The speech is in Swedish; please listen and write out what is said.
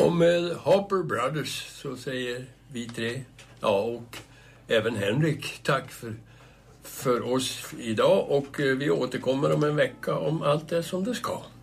Och med Harper Brothers så säger vi tre, ja, och även Henrik, tack för oss idag. Och vi återkommer om en vecka om allt det som det ska.